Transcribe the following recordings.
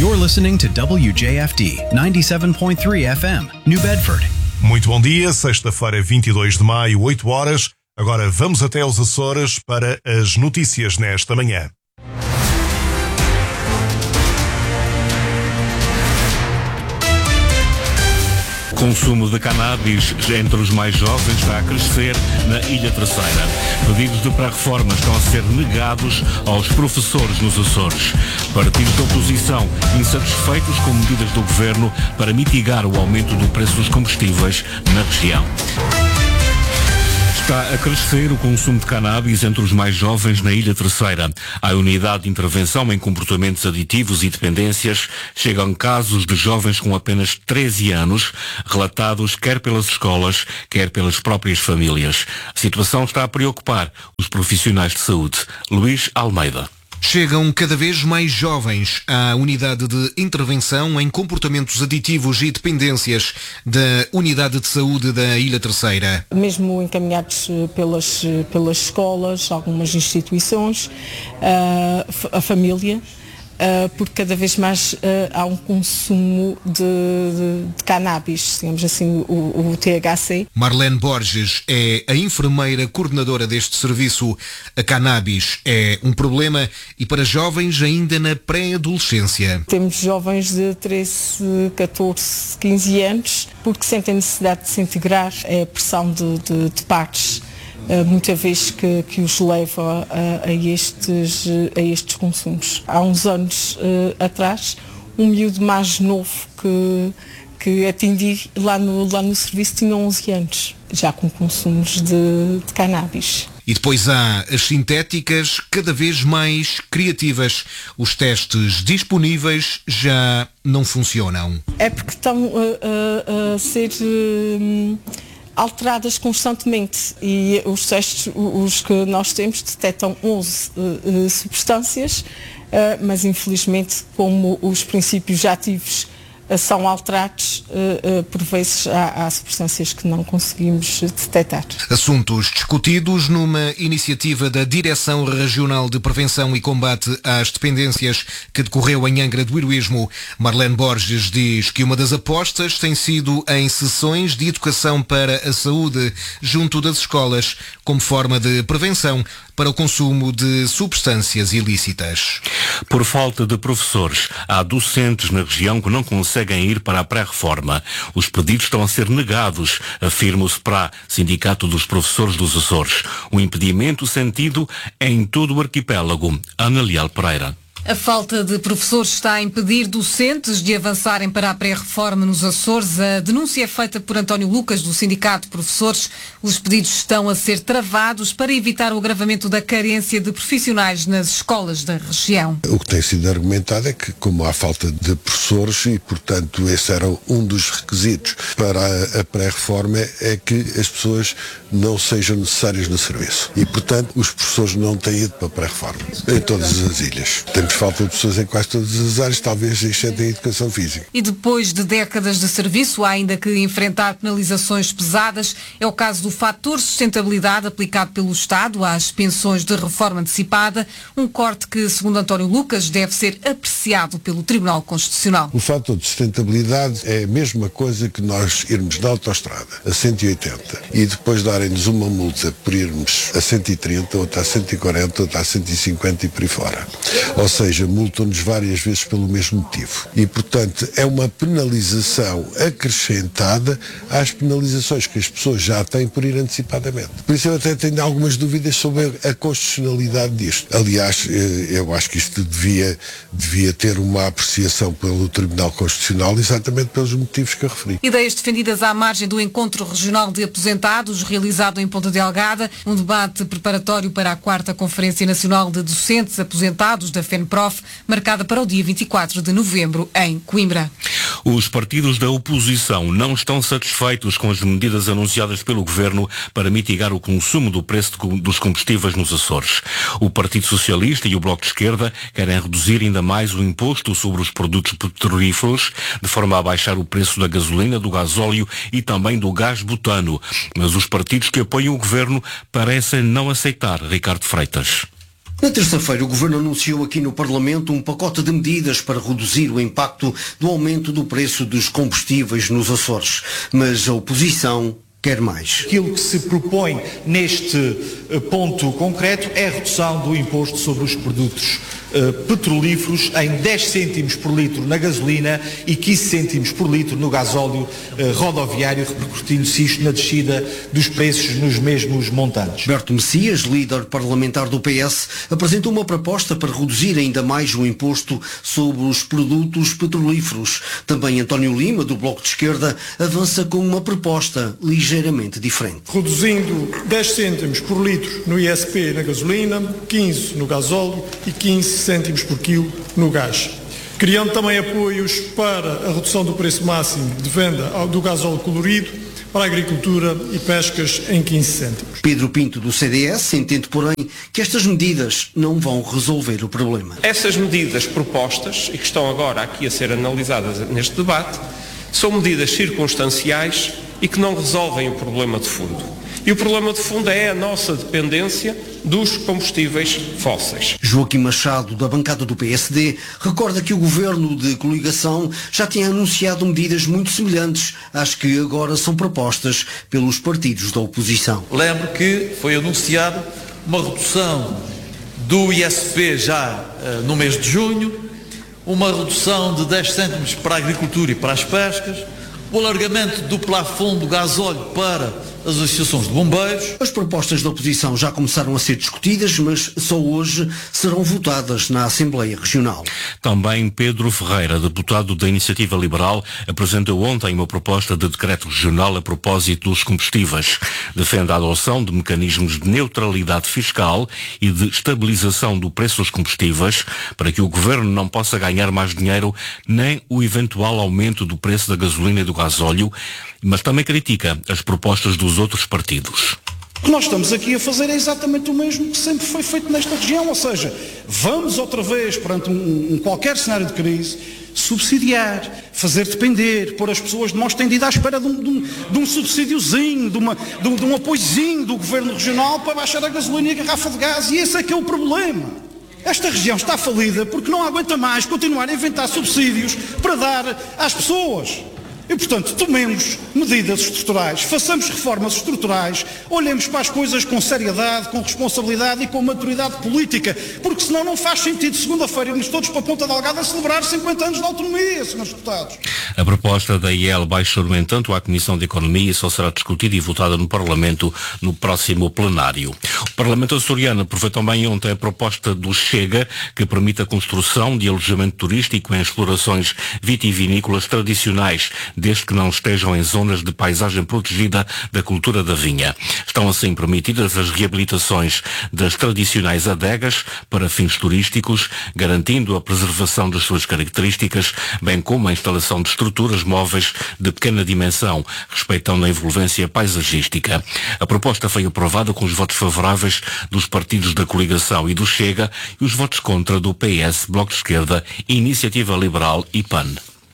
You're listening to WJFD 97.3 FM, New Bedford. Muito bom dia, sexta-feira, 22 de maio, 8 horas. Agora vamos até aos Açores para as notícias nesta manhã. O consumo de cannabis entre os mais jovens está a crescer na Ilha Terceira. Pedidos de pré-reforma estão a ser negados aos professores nos Açores. Partidos da oposição insatisfeitos com medidas do governo para mitigar o aumento do preço dos combustíveis na região. Está a crescer o consumo de cannabis entre os mais jovens na Ilha Terceira. À unidade de intervenção em comportamentos aditivos e dependências chegam casos de jovens com apenas 13 anos, relatados quer pelas escolas, quer pelas próprias famílias. A situação está a preocupar os profissionais de saúde. Luís Almeida. Chegam cada vez mais jovens à unidade de intervenção em comportamentos aditivos e dependências da Unidade de Saúde da Ilha Terceira. Mesmo encaminhados pelas escolas, algumas instituições, a família, porque cada vez mais há um consumo de cannabis, digamos assim, o THC. Marlene Borges é a enfermeira coordenadora deste serviço. A cannabis é um problema e para jovens ainda na pré-adolescência. Temos jovens de 13, 14, 15 anos, porque sentem necessidade de se integrar, é a pressão de pares. Muita vez que os leva a estes consumos. Há uns anos atrás, um miúdo mais novo que atendi lá no serviço tinha 11 anos, já com consumos de cannabis. E depois há as sintéticas cada vez mais criativas. Os testes disponíveis já não funcionam. É porque estão a ser alteradas constantemente e os testes, os que nós temos, detectam 11 substâncias, mas infelizmente como os princípios ativos são alterados, por vezes há substâncias que não conseguimos detectar. Assuntos discutidos numa iniciativa da Direção Regional de Prevenção e Combate às Dependências que decorreu em Angra do Heroísmo. Marlene Borges diz que uma das apostas tem sido em sessões de educação para a saúde junto das escolas, como forma de prevenção para o consumo de substâncias ilícitas. Por falta de professores, há docentes na região que não conseguem ir para a pré-reforma. Os pedidos estão a ser negados, afirma o SPRA, Sindicato dos Professores dos Açores. O impedimento sentido é em todo o arquipélago. Ana Leal Pereira. A falta de professores está a impedir docentes de avançarem para a pré-reforma nos Açores. A denúncia é feita por António Lucas, do Sindicato de Professores. Os pedidos estão a ser travados para evitar o agravamento da carência de profissionais nas escolas da região. O que tem sido argumentado é que, como há falta de professores e, portanto, esse era um dos requisitos para a pré-reforma, é que as pessoas não sejam necessárias no serviço. E, portanto, os professores não têm ido para a pré-reforma em todas as ilhas. Temos falta de pessoas em quase todas as áreas, talvez exceto em educação física. E depois de décadas de serviço, há ainda que enfrentar penalizações pesadas. É o caso do fator sustentabilidade aplicado pelo Estado às pensões de reforma antecipada, um corte que, segundo António Lucas, deve ser apreciado pelo Tribunal Constitucional. O fator de sustentabilidade é a mesma coisa que nós irmos na autoestrada a 180 e depois darem-nos uma multa por irmos a 130, outra a 140, outra a 150 e por aí fora. Ou seja, multam-nos várias vezes pelo mesmo motivo. E, portanto, é uma penalização acrescentada às penalizações que as pessoas já têm por ir antecipadamente. Por isso eu até tenho algumas dúvidas sobre a constitucionalidade disto. Aliás, eu acho que isto devia ter uma apreciação pelo Tribunal Constitucional exatamente pelos motivos que eu referi. Ideias defendidas à margem do Encontro Regional de Aposentados, realizado em Ponta Delgada, um debate preparatório para a 4ª Conferência Nacional de Docentes Aposentados da FENPROF, marcada para o dia 24 de novembro, em Coimbra. Os partidos da oposição não estão satisfeitos com as medidas anunciadas pelo Governo para mitigar o consumo do preço dos combustíveis nos Açores. O Partido Socialista e o Bloco de Esquerda querem reduzir ainda mais o imposto sobre os produtos petrolíferos, de forma a baixar o preço da gasolina, do gasóleo e também do gás butano. Mas os partidos que apoiam o Governo parecem não aceitar. Ricardo Freitas. Na terça-feira, o Governo anunciou aqui no Parlamento um pacote de medidas para reduzir o impacto do aumento do preço dos combustíveis nos Açores. Mas a oposição quer mais. Aquilo que se propõe neste ponto concreto é a redução do imposto sobre os produtos petrolíferos em 10 cêntimos por litro na gasolina e 15 cêntimos por litro no gasóleo rodoviário, repercutindo-se isto na descida dos preços nos mesmos montantes. Berto Messias, líder parlamentar do PS, apresentou uma proposta para reduzir ainda mais o imposto sobre os produtos petrolíferos. Também António Lima, do Bloco de Esquerda, avança com uma proposta ligeiramente diferente. Reduzindo 10 cêntimos por litro no ISP na gasolina, 15 no gasóleo e 15 cêntimos por quilo no gás. Criando também apoios para a redução do preço máximo de venda do gasóleo colorido para a agricultura e pescas em 15 cêntimos. Pedro Pinto, do CDS, entende, porém, que estas medidas não vão resolver o problema. Essas medidas propostas, e que estão agora aqui a ser analisadas neste debate, são medidas circunstanciais e que não resolvem o problema de fundo. E o problema de fundo é a nossa dependência dos combustíveis fósseis. Joaquim Machado, da bancada do PSD, recorda que o governo de coligação já tinha anunciado medidas muito semelhantes às que agora são propostas pelos partidos da oposição. Lembro que foi anunciado uma redução do ISP já no mês de junho, uma redução de 10 cêntimos para a agricultura e para as pescas, o alargamento do plafond do gasóleo para as associações de bombeiros. As propostas da oposição já começaram a ser discutidas, mas só hoje serão votadas na Assembleia Regional. Também Pedro Ferreira, deputado da Iniciativa Liberal, apresentou ontem uma proposta de decreto regional a propósito dos combustíveis. Defende a adoção de mecanismos de neutralidade fiscal e de estabilização do preço dos combustíveis para que o Governo não possa ganhar mais dinheiro nem o eventual aumento do preço da gasolina e do gasóleo, mas também critica as propostas dos outros partidos. O que nós estamos aqui a fazer é exatamente o mesmo que sempre foi feito nesta região, ou seja, vamos outra vez, perante qualquer cenário de crise, subsidiar, fazer depender, pôr as pessoas de mãos estendidas à espera de um subsídiozinho, de um apoiozinho do Governo Regional para baixar a gasolina e a garrafa de gás, e esse é que é o problema. Esta região está falida porque não aguenta mais continuar a inventar subsídios para dar às pessoas. E, portanto, tomemos medidas estruturais, façamos reformas estruturais, olhemos para as coisas com seriedade, com responsabilidade e com maturidade política, porque senão não faz sentido segunda-feira irmos todos para a Ponta Delgada a celebrar 50 anos de autonomia, senhores deputados. A proposta da IEL baixa, no entanto, à Comissão de Economia e só será discutida e votada no Parlamento no próximo plenário. O Parlamento açoriano aproveitou também ontem a proposta do Chega, que permite a construção de alojamento turístico em explorações vitivinícolas tradicionais, desde que não estejam em zonas de paisagem protegida da cultura da vinha. Estão assim permitidas as reabilitações das tradicionais adegas para fins turísticos, garantindo a preservação das suas características, bem como a instalação de estruturas móveis de pequena dimensão, respeitando a envolvência paisagística. A proposta foi aprovada com os votos favoráveis dos partidos da coligação e do Chega e os votos contra do PS, Bloco de Esquerda, Iniciativa Liberal e PAN.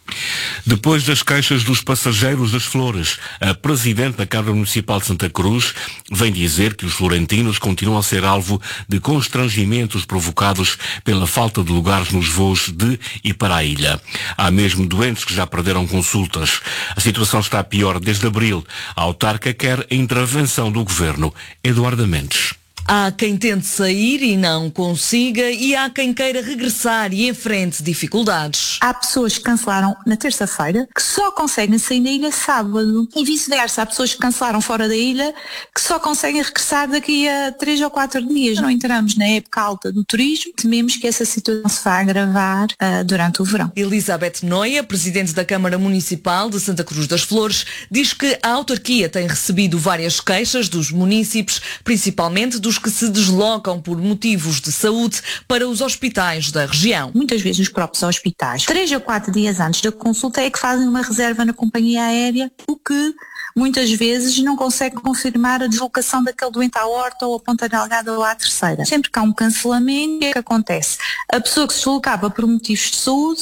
Depois das queixas dos passageiros das Flores, a Presidente da Câmara Municipal de Santa Cruz vem dizer que os florentinos continuam a ser alvo de constrangimentos provocados pela falta de lugares nos voos de e para a ilha. Há mesmo doentes que já perderam consultas. A situação está pior desde abril. A autarca quer a intervenção do Governo. Eduardo Mendes. Há quem tente sair e não consiga, e há quem queira regressar e enfrente dificuldades. Há pessoas que cancelaram na terça-feira que só conseguem sair da ilha sábado, e vice-versa. Há pessoas que cancelaram fora da ilha que só conseguem regressar daqui a 3 ou 4 dias. Não entramos na época alta do turismo, tememos que essa situação se vá agravar durante o verão. Elizabeth Noia, Presidente da Câmara Municipal de Santa Cruz das Flores, diz que a autarquia tem recebido várias queixas dos munícipes, principalmente dos que se deslocam por motivos de saúde para os hospitais da região. Muitas vezes os próprios hospitais, 3 ou 4 dias antes da consulta, é que fazem uma reserva na companhia aérea, o que muitas vezes não consegue confirmar a deslocação daquele doente à Horta ou à Ponta Delgada ou à Terceira. Sempre que há um cancelamento, o que é que acontece? A pessoa que se deslocava por motivos de saúde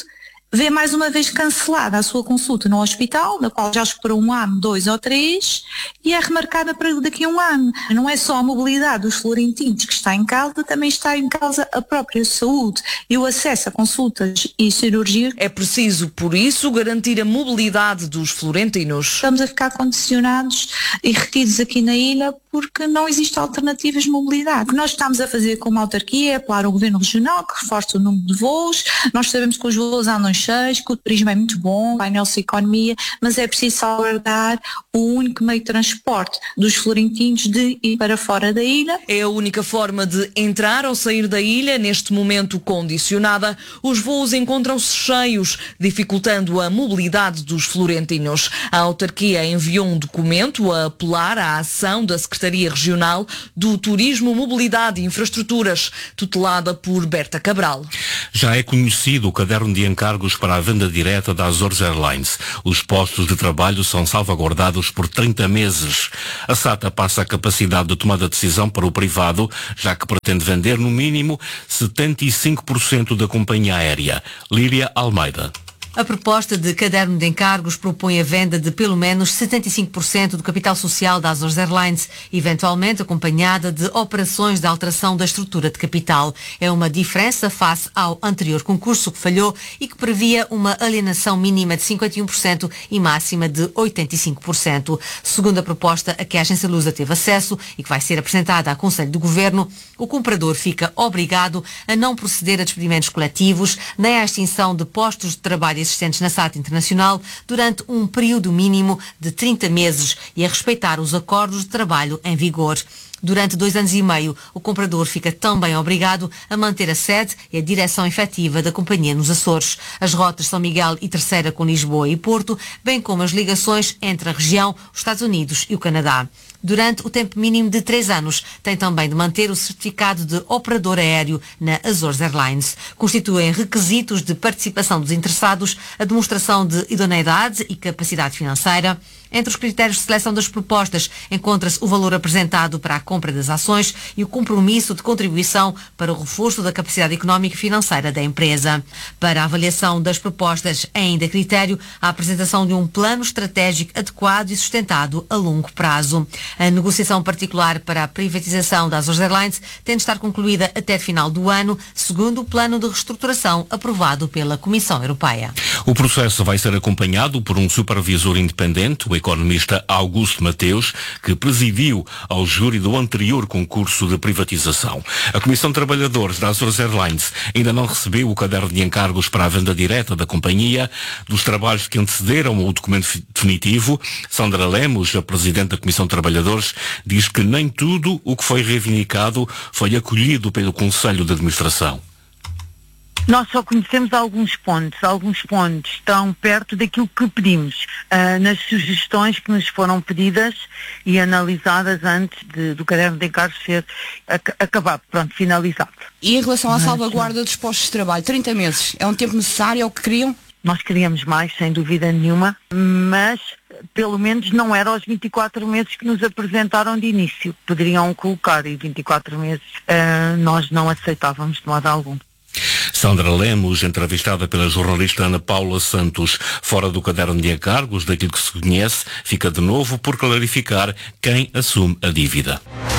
vê mais uma vez cancelada a sua consulta no hospital, da qual já esperou 1 ano, 2 ou 3, e é remarcada para daqui a 1 ano. Não é só a mobilidade dos florentinos que está em causa, também está em causa a própria saúde e o acesso a consultas e cirurgias. É preciso, por isso, garantir a mobilidade dos florentinos. Estamos a ficar condicionados e retidos aqui na ilha porque não existem alternativas de mobilidade. O que nós estamos a fazer como autarquia é apelar ao Governo Regional que reforce o número de voos. Nós sabemos que os voos andam cheios, que o turismo é muito bom, vai na nossa economia, mas é preciso salvaguardar o único meio de transporte dos florentinos de ir para fora da ilha. É a única forma de entrar ou sair da ilha, neste momento condicionada. Os voos encontram-se cheios, dificultando a mobilidade dos florentinos. A autarquia enviou um documento a apelar à ação da Secretaria Regional do Turismo, Mobilidade e Infraestruturas, tutelada por Berta Cabral. Já é conhecido o caderno de encargos para a venda direta da Azores Airlines. Os postos de trabalho são salvaguardados por 30 meses. A SATA passa a capacidade de tomar a decisão para o privado, já que pretende vender no mínimo 75% da companhia aérea. Líria Almeida. A proposta de caderno de encargos propõe a venda de pelo menos 75% do capital social da Azores Airlines, eventualmente acompanhada de operações de alteração da estrutura de capital. É uma diferença face ao anterior concurso que falhou e que previa uma alienação mínima de 51% e máxima de 85%. Segundo a proposta a que a Agência Lusa teve acesso e que vai ser apresentada ao Conselho do Governo, o comprador fica obrigado a não proceder a despedimentos coletivos nem à extinção de postos de trabalho existentes na SATA Internacional durante um período mínimo de 30 meses e a respeitar os acordos de trabalho em vigor. Durante 2 anos e meio, o comprador fica também obrigado a manter a sede e a direção efetiva da companhia nos Açores. As rotas São Miguel e Terceira com Lisboa e Porto, bem como as ligações entre a região, os Estados Unidos e o Canadá. Durante o tempo mínimo de 3 anos, tem também de manter o certificado de operador aéreo na Azores Airlines. Constituem requisitos de participação dos interessados a demonstração de idoneidade e capacidade financeira. Entre os critérios de seleção das propostas encontra-se o valor apresentado para a compra das ações e o compromisso de contribuição para o reforço da capacidade económica e financeira da empresa. Para a avaliação das propostas, é ainda critério a apresentação de um plano estratégico adequado e sustentado a longo prazo. A negociação particular para a privatização da Azores Airlines tem de estar concluída até final do ano, segundo o plano de reestruturação aprovado pela Comissão Europeia. O processo vai ser acompanhado por um supervisor independente, o economista Augusto Mateus, que presidiu ao júri do anterior concurso de privatização. A Comissão de Trabalhadores da Azores Airlines ainda não recebeu o caderno de encargos para a venda direta da companhia. Dos trabalhos que antecederam o documento definitivo, Sandra Lemos, a Presidente da Comissão de Trabalhadores, diz que nem tudo o que foi reivindicado foi acolhido pelo Conselho de Administração. Nós só conhecemos alguns pontos estão perto daquilo que pedimos, nas sugestões que nos foram pedidas e analisadas antes do caderno de encargos ser acabado, finalizado. E em relação à salvaguarda dos postos de trabalho, 30 meses, é um tempo necessário, é o que queriam? Nós queríamos mais, sem dúvida nenhuma, mas pelo menos não era aos 24 meses que nos apresentaram de início. Poderiam colocar e 24 meses nós não aceitávamos de modo algum. Sandra Lemos, entrevistada pela jornalista Ana Paula Santos. Fora do caderno de encargos, daquilo que se conhece, fica de novo por clarificar quem assume a dívida.